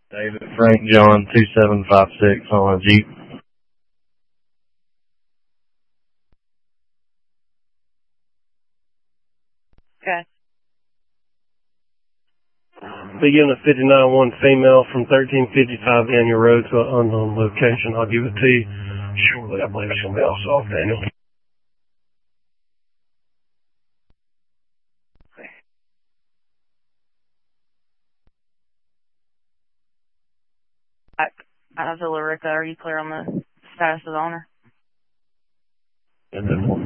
David Frank John 2756 on a Jeep. Okay. Begin a 59-1 female from 1355 Daniel Road to an unknown location. I'll give it to you shortly. I believe it's going to be all soft, Daniel. Villa Rica, are you clear on the status of the owner? And then